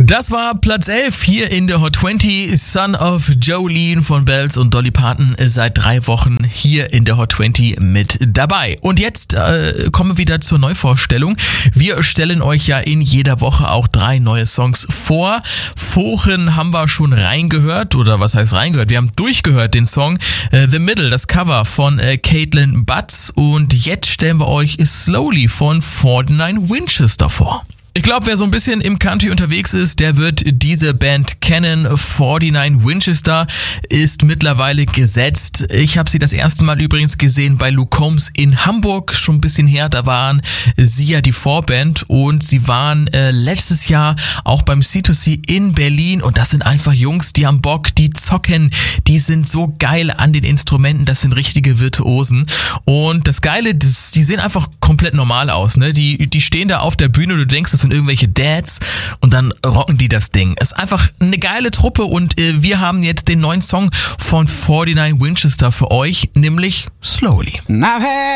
Das war Platz 11 hier in der Hot 20. Son of Jolene von Bells und Dolly Parton ist seit 3 Wochen hier in der Hot 20 mit dabei. Und jetzt kommen wir wieder zur Neuvorstellung. Wir stellen euch ja in jeder Woche auch 3 neue Songs vor. Vorhin haben wir schon reingehört, oder was heißt reingehört? Wir haben durchgehört den Song The Middle, das Cover von Caitlin Butts. Und jetzt stellen wir euch Slowly von 49 Winchester vor. Ich glaube, wer so ein bisschen im Country unterwegs ist, der wird diese Band kennen. 49 Winchester ist mittlerweile gesetzt. Ich habe sie das erste Mal übrigens gesehen bei Luke Combs in Hamburg, schon ein bisschen her. Da waren sie ja die Vorband und sie waren letztes Jahr auch beim C2C in Berlin. Und das sind einfach Jungs, die haben Bock, die zocken, die sind so geil an den Instrumenten, das sind richtige Virtuosen. Und das Geile, die sehen einfach komplett normal aus, ne? Die stehen da auf der Bühne und du denkst, das sind irgendwelche Dads und dann rocken die das Ding. Ist einfach eine geile Truppe und wir haben jetzt den neuen Song von 49 Winchester für euch, nämlich Slowly.